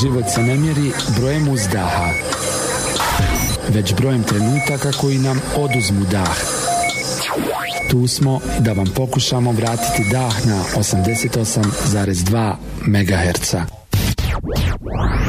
Život se ne mjeri brojem uzdaha, već brojem trenutaka koji nam oduzmu dah. Tu smo da vam pokušamo vratiti dah na 88,2 MHz.